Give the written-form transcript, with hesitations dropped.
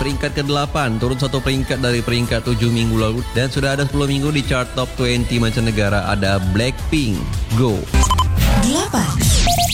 peringkat ke-8, turun 1 peringkat dari peringkat 7 minggu lalu. Dan sudah ada 10 minggu di chart top 20 mancanegara, ada Blackpink, Go. 8.